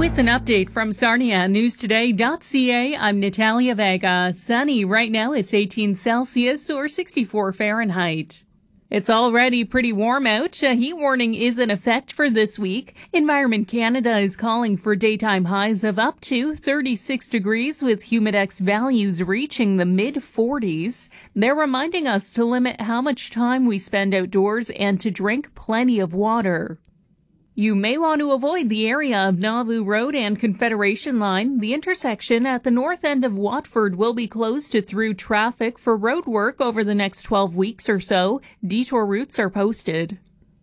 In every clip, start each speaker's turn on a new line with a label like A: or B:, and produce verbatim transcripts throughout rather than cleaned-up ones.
A: With an update from Sarnia News Today dot C A, I'm Natalia Vega. Sunny right now, it's eighteen Celsius or sixty-four Fahrenheit. It's already pretty warm out. A heat warning is in effect for this week. Environment Canada is calling for daytime highs of up to thirty-six degrees with humidex values reaching the mid forties. They're reminding us to limit how much time we spend outdoors and to drink plenty of water. You may want to avoid the area of Nauvoo Road and Confederation Line. The intersection at the north end of Watford will be closed to through traffic for road work over the next twelve weeks or so. Detour routes are posted.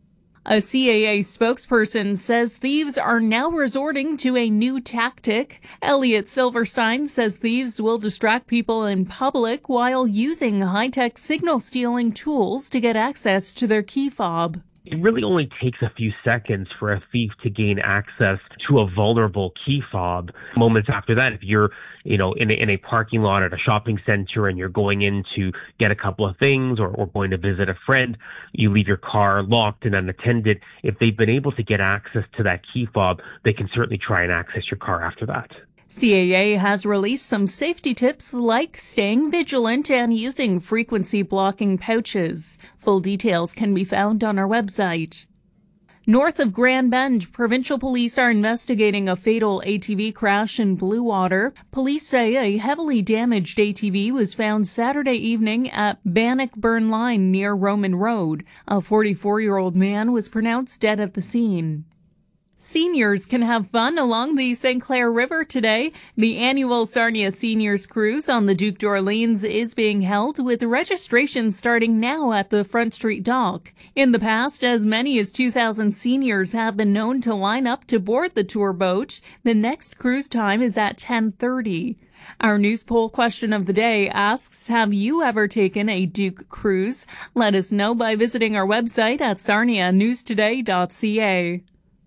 A: A C A A spokesperson says thieves are now resorting to a new tactic. Elliot Silverstein says thieves will distract people in public while using high-tech signal stealing tools to get access to their key fob.
B: It really only takes a few seconds for a thief to gain access to a vulnerable key fob. Moments after that, if you're, you know, in a, in a parking lot at a shopping center and you're going in to get a couple of things or, or going to visit a friend, you leave your car locked and unattended. If they've been able to get access to that key fob, they can certainly try and access your car after that.
A: C A A has released some safety tips like staying vigilant and using frequency blocking pouches. Full details can be found on our website. North of Grand Bend, provincial police are investigating a fatal A T V crash in Bluewater. Police say a heavily damaged A T V was found Saturday evening at Bannockburn Line near Roman Road. A forty-four-year-old man was pronounced dead at the scene. Seniors can have fun along the Saint Clair River today. The annual Sarnia Seniors Cruise on the Duke d'Orleans is being held with registration starting now at the Front Street Dock. In the past, as many as two thousand seniors have been known to line up to board the tour boat. The next cruise time is at ten thirty. Our news poll question of the day asks, have you ever taken a Duke cruise? Let us know by visiting our website at Sarnia News Today dot C A.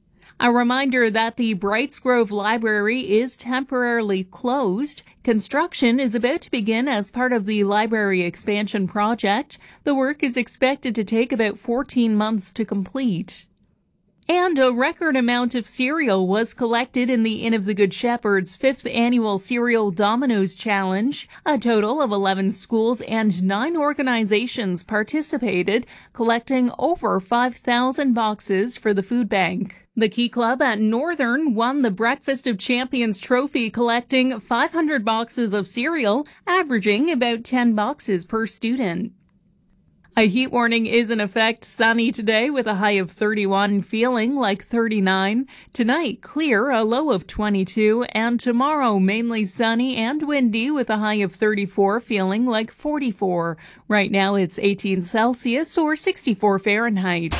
A: A reminder that the Brights Grove Library is temporarily closed. Construction is about to begin as part of the library expansion project. The work is expected to take about fourteen months to complete. And a record amount of cereal was collected in the Inn of the Good Shepherd's fifth annual Cereal Dominoes Challenge. A total of eleven schools and nine organizations participated, collecting over five thousand boxes for the food bank. The Key Club at Northern won the Breakfast of Champions trophy, collecting five hundred boxes of cereal, averaging about ten boxes per student. A heat warning is in effect. Sunny today with a high of thirty-one, feeling like thirty-nine. Tonight, clear, a low of twenty-two. And tomorrow, mainly sunny and windy with a high of thirty-four, feeling like forty-four. Right now, it's eighteen Celsius or sixty-four Fahrenheit.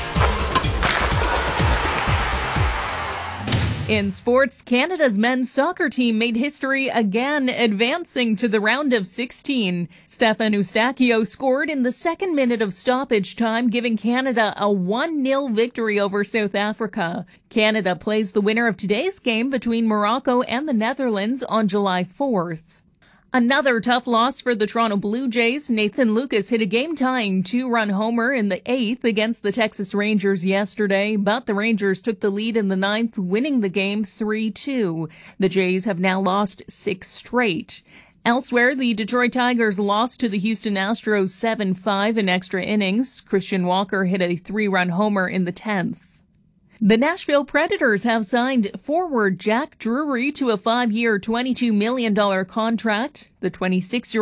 A: In sports, Canada's men's soccer team made history again, advancing to the round of sixteen. Stefan Eustáquio scored in the second minute of stoppage time, giving Canada a one nil victory over South Africa. Canada plays the winner of today's game between Morocco and the Netherlands on July fourth. Another tough loss for the Toronto Blue Jays. Nathan Lucas hit a game-tying two-run homer in the eighth against the Texas Rangers yesterday, but the Rangers took the lead in the ninth, winning the game three two. The Jays have now lost six straight. Elsewhere, the Detroit Tigers lost to the Houston Astros seven five in extra innings. Christian Walker hit a three-run homer in the tenth. The Nashville Predators have signed forward Jack Drury to a five-year, twenty-two million dollars contract. The twenty-six-year-old